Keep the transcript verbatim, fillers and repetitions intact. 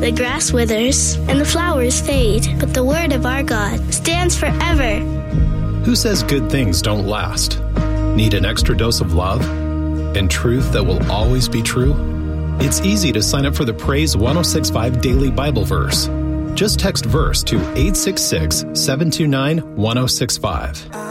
The grass withers and the flowers fade, but the word of our God stands forever. Who says good things don't last? Need an extra dose of love and truth that will always be true? It's easy to sign up for the Praise one oh six point five Daily Bible Verse. Just text verse to eight six six, seven two nine, one oh six five.